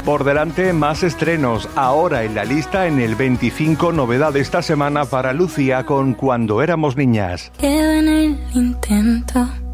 Por delante, más estrenos. Ahora en la lista, en el 25, novedad esta semana para Lucía con Cuando éramos niñas. Quedo en el intento